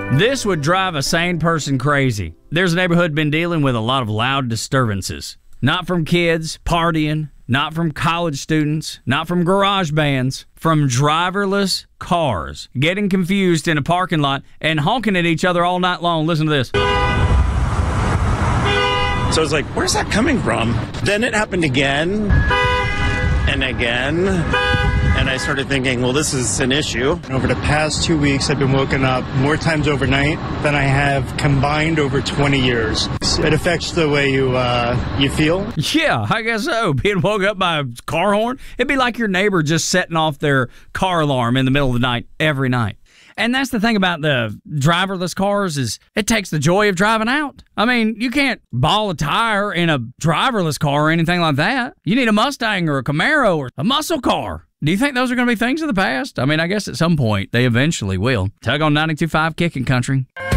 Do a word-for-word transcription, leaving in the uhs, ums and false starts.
This would drive a sane person crazy. There's a neighborhood been dealing with a lot of loud disturbances. Not from kids partying, not from college students, not from garage bands, from driverless cars getting confused in a parking lot and honking at each other all night long. Listen to this. So I was like, where's that coming from? Then it happened again and again. And I started thinking, well, this is an issue. Over the past two weeks, I've been woken up more times overnight than I have combined over twenty years. It affects the way you uh, you feel. Yeah, I guess so. Being woke up by a car horn, it'd be like your neighbor just setting off their car alarm in the middle of the night every night. And that's the thing about the driverless cars is it takes the joy of driving out. I mean, you can't ball a tire in a driverless car or anything like that. You need a Mustang or a Camaro or a muscle car. Do you think those are going to be things of the past? I mean, I guess at some point they eventually will. Tug on ninety-two point five Kicking Country.